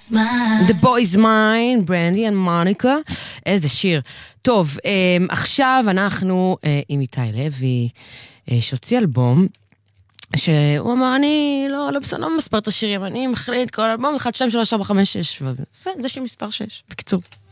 The Boy's Mine, ברנדי and מוניקה. איזה שיר. טוב, עכשיו אנחנו עם איתי לוי, שהוציא אלבום, שהוא אמר, אני לא מספר את השירים, אני מחליט כל אלבום, 1, 2, 3, 4, 5, 6, זה שיר מספר 6, בקיצור.